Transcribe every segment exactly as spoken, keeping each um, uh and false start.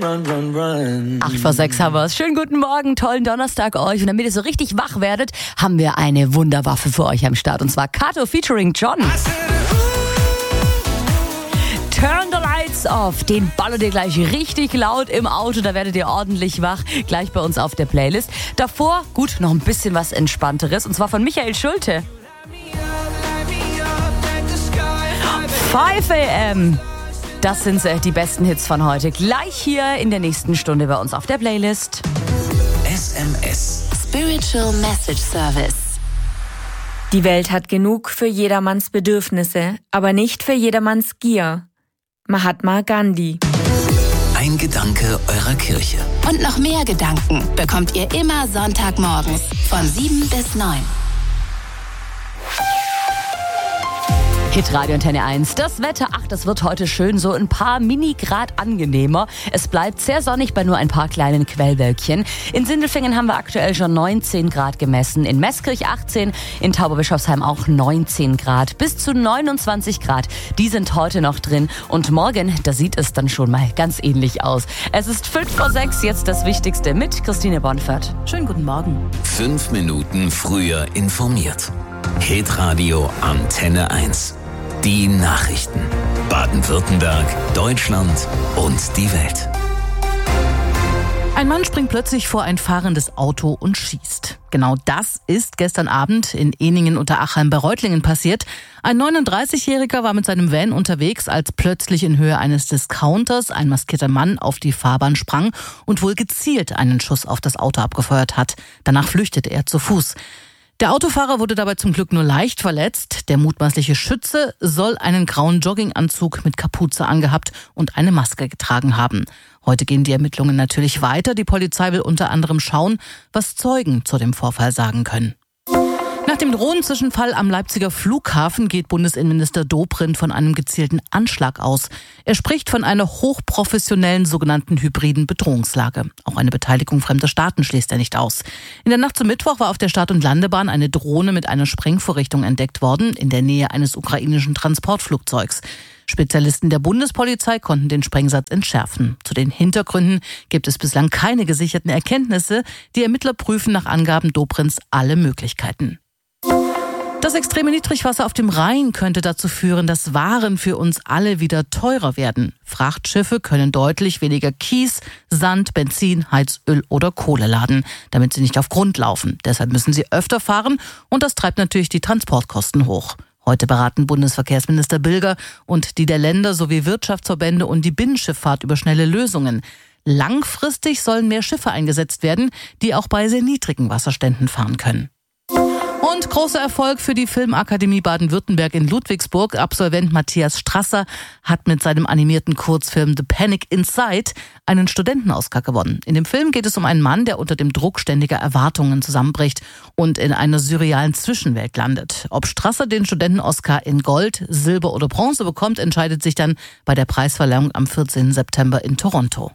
Run, run, run. acht vor sechs haben wir es. Schönen guten Morgen, tollen Donnerstag euch. Und damit ihr so richtig wach werdet, haben wir eine Wunderwaffe für euch am Start. Und zwar Kato featuring John. Turn the lights off. Den ballert ihr gleich richtig laut im Auto. Da werdet ihr ordentlich wach. Gleich bei uns auf der Playlist. Davor, gut, noch ein bisschen was Entspannteres. Und zwar von Michael Schulte. five a.m. Das sind äh, die besten Hits von heute. Gleich hier in der nächsten Stunde bei uns auf der Playlist. S M S. Spiritual Message Service. Die Welt hat genug für jedermanns Bedürfnisse, aber nicht für jedermanns Gier. Mahatma Gandhi. Ein Gedanke eurer Kirche. Und noch mehr Gedanken bekommt ihr immer Sonntagmorgens von sieben bis neun. Hitradio Antenne eins. Das Wetter, ach, das wird heute schön, so ein paar Minigrad angenehmer. Es bleibt sehr sonnig bei nur ein paar kleinen Quellwölkchen. In Sindelfingen haben wir aktuell schon neunzehn Grad gemessen, in Meßkirch achtzehn, in Tauberbischofsheim auch neunzehn Grad. Bis zu neunundzwanzig Grad, die sind heute noch drin. Und morgen, da sieht es dann schon mal ganz ähnlich aus. Es ist fünf vor sechs, jetzt das Wichtigste mit Christine Bonfert. Schönen guten Morgen. Fünf Minuten früher informiert. Hitradio Antenne eins. Die Nachrichten. Baden-Württemberg, Deutschland und die Welt. Ein Mann springt plötzlich vor ein fahrendes Auto und schießt. Genau das ist gestern Abend in Ehningen unter Achalm bei Reutlingen passiert. Ein neununddreißigjähriger war mit seinem Van unterwegs, als plötzlich in Höhe eines Discounters ein maskierter Mann auf die Fahrbahn sprang und wohl gezielt einen Schuss auf das Auto abgefeuert hat. Danach flüchtete er zu Fuß. Der Autofahrer wurde dabei zum Glück nur leicht verletzt. Der mutmaßliche Schütze soll einen grauen Jogginganzug mit Kapuze angehabt und eine Maske getragen haben. Heute gehen die Ermittlungen natürlich weiter. Die Polizei will unter anderem schauen, was Zeugen zu dem Vorfall sagen können. Nach dem Drohnenzwischenfall am Leipziger Flughafen geht Bundesinnenminister Dobrindt von einem gezielten Anschlag aus. Er spricht von einer hochprofessionellen sogenannten hybriden Bedrohungslage. Auch eine Beteiligung fremder Staaten schließt er nicht aus. In der Nacht zum Mittwoch war auf der Start- und Landebahn eine Drohne mit einer Sprengvorrichtung entdeckt worden, in der Nähe eines ukrainischen Transportflugzeugs. Spezialisten der Bundespolizei konnten den Sprengsatz entschärfen. Zu den Hintergründen gibt es bislang keine gesicherten Erkenntnisse. Die Ermittler prüfen nach Angaben Dobrindts alle Möglichkeiten. Das extreme Niedrigwasser auf dem Rhein könnte dazu führen, dass Waren für uns alle wieder teurer werden. Frachtschiffe können deutlich weniger Kies, Sand, Benzin, Heizöl oder Kohle laden, damit sie nicht auf Grund laufen. Deshalb müssen sie öfter fahren und das treibt natürlich die Transportkosten hoch. Heute beraten Bundesverkehrsminister Bilger und die der Länder sowie Wirtschaftsverbände und die Binnenschifffahrt über schnelle Lösungen. Langfristig sollen mehr Schiffe eingesetzt werden, die auch bei sehr niedrigen Wasserständen fahren können. Und großer Erfolg für die Filmakademie Baden-Württemberg in Ludwigsburg. Absolvent Matthias Strasser hat mit seinem animierten Kurzfilm The Panic Inside einen Studentenausgar gewonnen. In dem Film geht es um einen Mann, der unter dem Druck ständiger Erwartungen zusammenbricht und in einer surrealen Zwischenwelt landet. Ob Strasser den Studentenausgar in Gold, Silber oder Bronze bekommt, entscheidet sich dann bei der Preisverleihung am vierzehnten September in Toronto.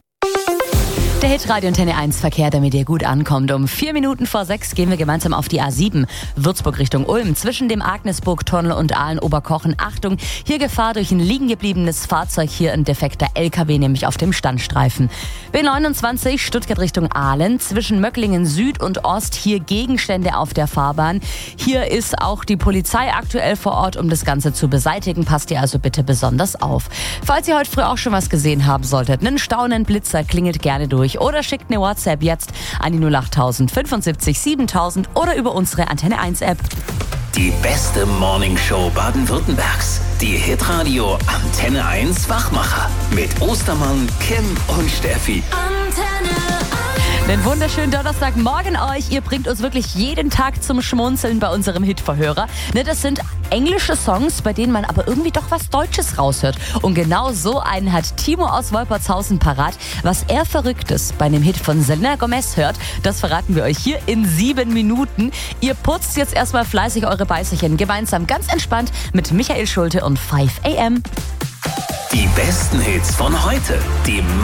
Der Hitradio Antenne eins Verkehr, damit ihr gut ankommt. Um vier Minuten vor sechs gehen wir gemeinsam auf die A sieben, Würzburg Richtung Ulm, zwischen dem Agnesburg-Tunnel und Aalen-Oberkochen. Achtung, hier Gefahr durch ein liegen gebliebenes Fahrzeug, hier ein defekter L K W, nämlich auf dem Standstreifen. B neunundzwanzig, Stuttgart Richtung Aalen, zwischen Möcklingen Süd und Ost, hier Gegenstände auf der Fahrbahn. Hier ist auch die Polizei aktuell vor Ort, um das Ganze zu beseitigen. Passt ihr also bitte besonders auf. Falls ihr heute früh auch schon was gesehen haben solltet, einen staunenden Blitzer, klingelt gerne durch. Oder schickt eine WhatsApp jetzt an die null acht null null fünfundsiebzig siebentausend oder über unsere Antenne eins App. Die beste Morningshow Baden-Württembergs. Die Hitradio Antenne eins Wachmacher. Mit Ostermann, Kim und Steffi. Antenne eins. Einen wunderschönen Donnerstagmorgen euch. Ihr bringt uns wirklich jeden Tag zum Schmunzeln bei unserem Hitverhörer. Ne, das sind englische Songs, bei denen man aber irgendwie doch was Deutsches raushört. Und genau so einen hat Timo aus Wolpertshausen parat. Was er Verrücktes bei einem Hit von Selena Gomez hört, das verraten wir euch hier in sieben Minuten. Ihr putzt jetzt erstmal fleißig eure Beißerchen gemeinsam ganz entspannt mit Michael Schulte und five a.m. Die besten Hits von heute. Die